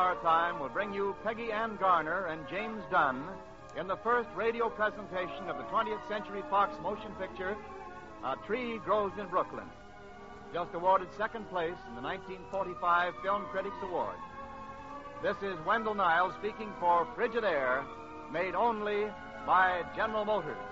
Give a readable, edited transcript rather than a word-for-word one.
Our time will bring you Peggy Ann Garner and James Dunn in the first radio presentation of the 20th Century Fox motion picture, A Tree Grows in Brooklyn, just awarded second place in the 1945 Film Critics Award. This is Wendell Niles speaking for Frigidaire, made only by General Motors.